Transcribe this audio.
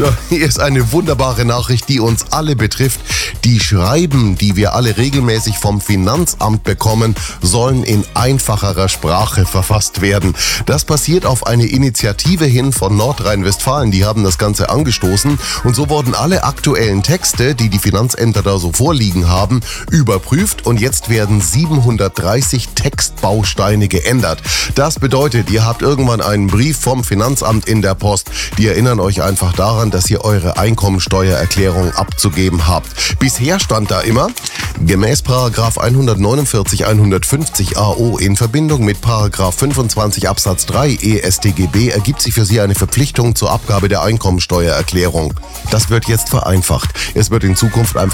Ja, hier ist eine wunderbare Nachricht, die uns alle betrifft. Die Schreiben, die wir alle regelmäßig vom Finanzamt bekommen, sollen in einfacherer Sprache verfasst werden. Das passiert auf eine Initiative hin von Nordrhein-Westfalen. Die haben das Ganze angestoßen und so wurden alle aktuellen Texte, die die Finanzämter da so vorliegen haben, überprüft und jetzt werden 730 Textbausteine geändert. Das bedeutet, ihr habt irgendwann einen Brief vom Finanzamt in der Post. Die erinnern euch einfach daran, dass ihr eure Einkommensteuererklärung abzugeben habt. Bisher stand da immer, gemäß § 149 150 AO in Verbindung mit § 25 Absatz 3 EStGB ergibt sich für Sie eine Verpflichtung zur Abgabe der Einkommensteuererklärung. Das wird jetzt vereinfacht. Es wird in Zukunft einfach